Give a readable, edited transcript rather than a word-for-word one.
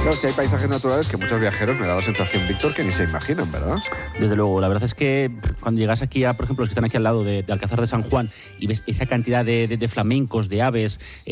Claro, que hay paisajes naturales que muchos viajeros, me da la sensación, Víctor, que ni se imaginan, ¿verdad? Desde luego, la verdad es que cuando llegas aquí, por ejemplo, los que están aquí al lado de Alcázar de San Juan y ves esa cantidad de flamencos, de aves,